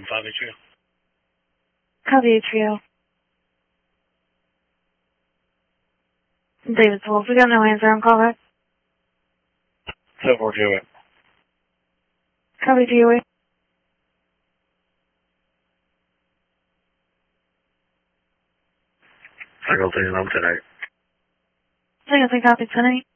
5 HVO. Copy HVO. David 12, we got no answer on call back. 74 GOA. Copy GOA. Cycle 10 tonight. Cycle 10 copy tonight.